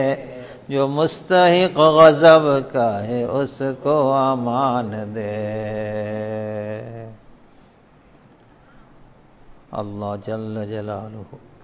जो मुस्तहिक गज़ब का है उसको अमान दे। अल्लाह जल्ल जलालुहु